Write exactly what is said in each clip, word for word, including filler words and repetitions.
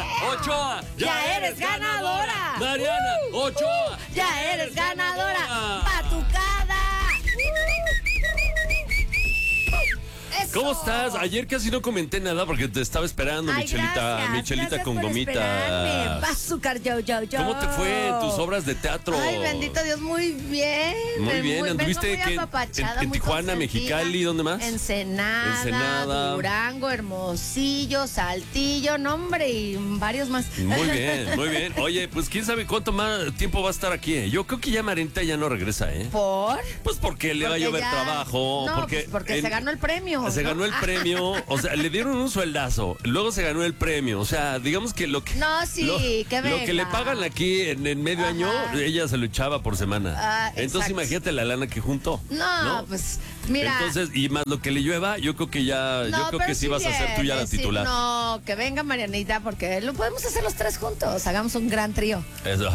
Ochoa, ya, ya eres eres ganadora. ganadora. Mariana Uh, Ochoa, uh, ya eres ganadora. Batucada. Eso. ¿Cómo estás? Ayer casi no comenté nada porque te estaba esperando, Ay, Michelita, gracias, Michelita gracias con por esperarme. gomitas. Azúcar, yo, yo, yo. ¿Cómo te fue en tus obras de teatro? Ay, bendito Dios, muy bien. Muy bien, Muy, ¿anduviste vengo muy qué? apapachada, en, en muy Tijuana, consentida. Mexicali, ¿dónde más? Ensenada, Ensenada. Durango, Hermosillo, Saltillo, no, hombre, y varios más. Muy bien, muy bien. Oye, pues quién sabe cuánto más tiempo va a estar aquí. ¿eh? Yo creo que ya Marinita ya no regresa, ¿eh? ¿Por? Pues porque le va a Porque llover ya- trabajo. No, porque pues porque en- se ganó el premio. Se ¿no? ganó el premio, o sea, le dieron un sueldazo, luego se ganó el premio, o sea, digamos que lo que No, sí, lo, que lo que le venga. pagan aquí en, en medio Ajá. año, ella se lo echaba por semana. Ah, Entonces exacto. imagínate la lana que juntó. No, ¿no? pues mira. Entonces, y más lo que le llueva, yo creo que ya, No, yo creo pero que sí vas a ser tú ya la viene, sí. titular. No, que venga Marianita, porque lo podemos hacer los tres juntos. Hagamos un gran trío. Eso,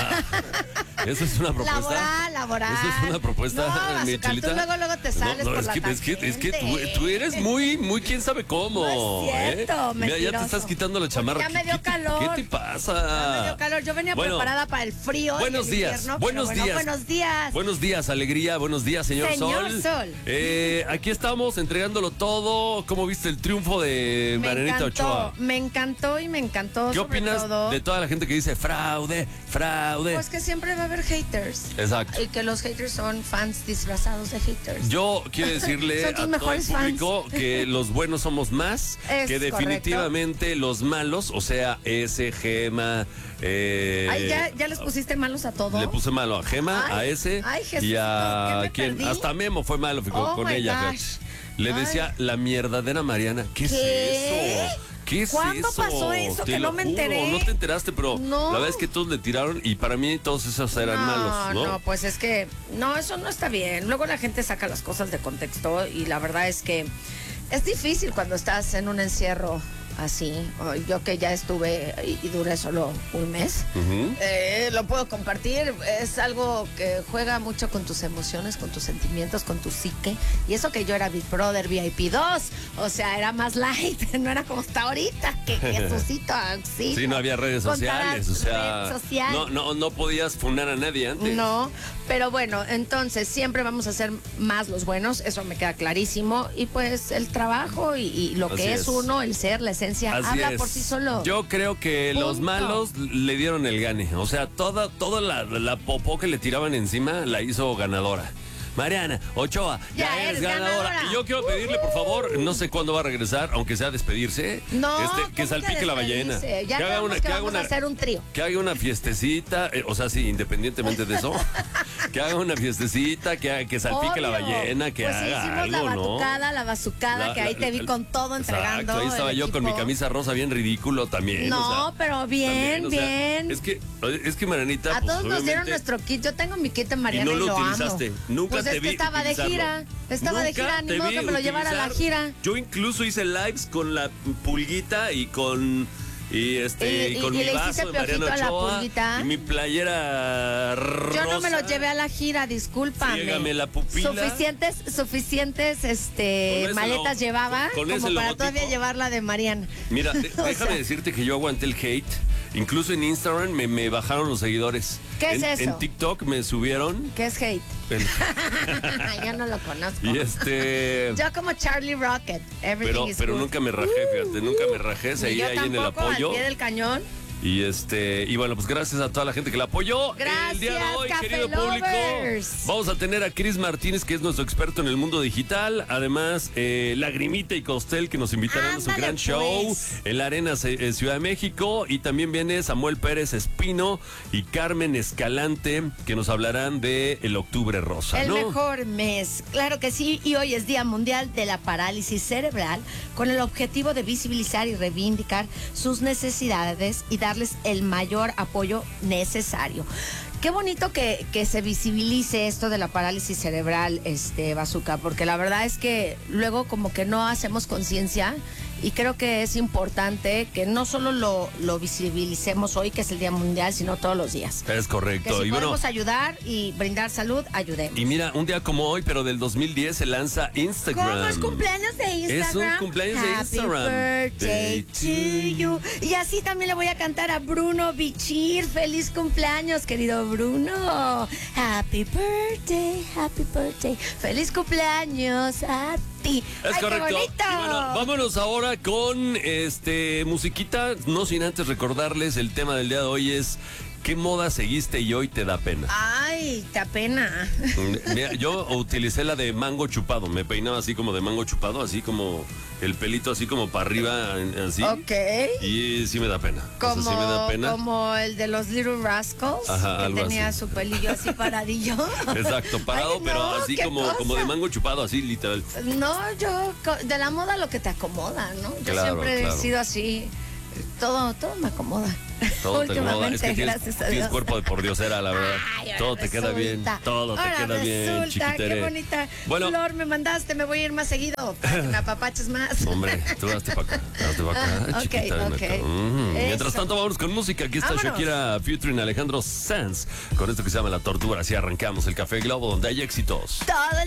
eso es una propuesta. Laboral, laboral. Eso es una propuesta, No, Azúcar, Michelita. tú luego, luego te sales No, no, por es la que, es que, es que tú, tangente. tú eres muy, muy quién sabe cómo. No es cierto, ¿eh? Mira, ya te mentiroso. estás quitando la Porque chamarra. ya ¿Qué- me dio qué te- calor. ¿Qué te pasa? Ya me dio calor. Yo venía Bueno, preparada para el frío. y Buenos el días, invierno, buenos pero bueno, días. buenos días. Buenos días, alegría, buenos días, señor, Señor Sol. Sol. Eh, aquí estamos entregándolo todo. ¿Cómo viste el triunfo de Me Marianita encantó, Ochoa? me encantó y me encantó. ¿Qué sobre opinas todo, de toda la gente que dice fraude, fraude? Pues que siempre va a haber haters. Exacto. Y que los haters son fans disfrazados de haters. Yo quiero decirle Son a tus todo el mejores público fans. que los buenos somos más, Es que definitivamente los malos, o sea, ese Gema, eh, Ay, ¿ya, ya les pusiste malos a todos. le puse malo a Gema, Ay, a ese ay, y Jesucito, a ¿qué me quien perdí? hasta Memo fue malo fue con, Oh con my ella. gosh. fíjate. Le Ay. decía la mierdadera Mariana. ¿Qué, ¿Qué? es eso? ¿Qué es ¿Cuándo eso? pasó eso? Te Que lo no me juro, enteré. No te enteraste, pero No. la verdad es que todos le tiraron y para mí todos esos eran no, malos, ¿no? no, pues es que, no, eso no está bien. Luego la gente saca las cosas de contexto y la verdad es que es difícil cuando estás en un encierro así. Yo que ya estuve y, y duré solo un mes, Ujú. eh, lo puedo compartir. Es algo que juega mucho con tus emociones, con tus sentimientos, con tu psique. Y eso que yo era Big Brother V I P dos, o sea, era más light, no era como está ahorita, que Jesucito, sí. Sí, no había redes Contarás sociales, o sea, red social. no, no, no podías funar a nadie antes. No, pero bueno, entonces siempre vamos a ser más los buenos, eso me queda clarísimo. Y pues el trabajo y, y lo Así que es. es. uno, el ser, la esencia, Así habla es. por sí solo. Yo creo que Punto. los malos le dieron el gane. O sea, toda, toda la, la popó que le tiraban encima la hizo ganadora. Mariana Ochoa, ya, Ya eres eres ganadora. ganadora. Y yo quiero pedirle, por favor, no sé cuándo va a regresar, aunque sea a despedirse. No, este, ¿cómo que salpique la ballena. despedirse? Ya que haga quedamos una, que que haga vamos una, a hacer un trío. que haga una fiestecita, eh, o sea, sí, independientemente de eso, que haga una fiestecita, que, haga- que salpique la Obvio. ballena, que pues haga hicimos algo, la ¿no? batucada, la bazucada, La- que ahí la- te vi la- con todo entregando. Exacto, ahí estaba el yo con mi equipo. camisa rosa bien ridículo también. No, o sea, pero bien, también, o sea, bien. es que, es que Marianita, A pues, todos nos dieron obviamente, nuestro kit. Yo tengo mi kit en Mariana y y, no lo lo utilizaste. amo. Nunca pues te es que vi estaba de utilizarlo. gira. Estaba de Nunca gira, ni te modo vi que me lo llevara a la utilizar. gira. Yo incluso hice lives con la pulguita y con y este Y- y, con y- y mi le vaso hiciste de Mariano piojito a la Ochoa pulguita. y mi playera rosa. Yo no me lo llevé a la gira, discúlpame. Friégame la pupila. Suficientes, suficientes este, Con ese maletas lo- llevaba con ese como para logotipo. todavía llevar la de Mariana. Mira, de- O déjame sea. decirte que yo aguanté el hate. Incluso en Instagram me, me bajaron los seguidores. ¿Qué es en, eso? En TikTok me subieron. ¿Qué es hate? el- Yo no lo conozco. y este. Yo como Charlie Rocket. Everything Pero, is pero good. nunca me rajé, fíjate, nunca me rajé, Ni seguí yo ahí en el tampoco, apoyo. al pie del cañón. Y este, y bueno, pues gracias a toda la gente que la apoyó. El día de Gracias, hoy, Café querido público, Lovers. vamos a tener a Chris Martínez, que es nuestro experto en el mundo digital. Además, eh, Lagrimita y Costel, que nos invitarán a su Ándale, gran show pues. en la Arena eh, Ciudad de México. Y también viene Samuel Pérez Espino y Carmen Escalante, que nos hablarán de el Octubre Rosa, El ¿no? mejor mes, claro que sí, y hoy es Día Mundial de la Parálisis Cerebral, con el objetivo de visibilizar y reivindicar sus necesidades y darles el mayor apoyo necesario. Qué bonito que, que se visibilice esto de la parálisis cerebral, este, Bazooka, porque la verdad es que luego como que no hacemos conciencia y creo que es importante que no solo lo, lo visibilicemos hoy, que es el Día Mundial, sino todos los días. Es correcto. Que si y podemos bueno, ayudar y brindar salud, ayudemos. y mira, un día como hoy, pero del dos mil diez se lanza Instagram. ¿Cómo es cumpleaños de Instagram? Es un cumpleaños de Instagram. Happy birthday to you. Y así también le voy a cantar a Bruno Bichir. Feliz cumpleaños, querido Bruno. Happy birthday, happy birthday. Feliz cumpleaños a ti. Es ¡Ay, correcto. qué bonito! Y bueno, vámonos ahora con este musiquita, no sin antes recordarles el tema del día de hoy es ¿qué moda seguiste y hoy te da pena? Ay, te apena. Mira, yo utilicé la de mango chupado, me peinaba así como de mango chupado, así como el pelito así como para arriba, así. Ok. Y sí me da pena. O sea, Como, sí me da pena. como el de los Little Rascals, Ajá, que algo tenía así. su pelillo así paradillo. Exacto, parado, Ay, pero no, así qué como, cosa. como de mango chupado, así literal. No, yo co- de la moda lo que te acomoda, ¿no? Yo Claro, siempre claro. he sido así. Todo, todo me acomoda. Todo te acomoda. Últimamente, Es que tienes, gracias a tienes Dios. cuerpo de pordiosera, la verdad. Ay, ahora todo te queda bien, resulta. todo te Ahora queda bien, resulta, chiquitere. Qué bonita Bueno. flor me mandaste, me voy a ir más seguido para que me apapaches más. Hombre, tú hazte para acá, hazte para acá, Ah, ok, chiquita, ven ok. acá. Mm. Mientras Eso. tanto, vámonos con música. Aquí está Vámonos. Shakira featuring Alejandro Sanz con esto que se llama La Tortura. Así arrancamos el Café Globo, donde hay éxitos. Todo